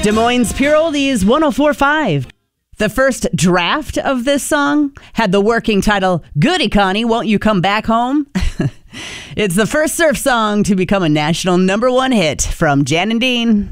Des Moines Pure Oldies 104.5. The first draft of this song had the working title, Goody Connie, Won't You Come Back Home? It's the first surf song to become a national #1 hit from Jan and Dean.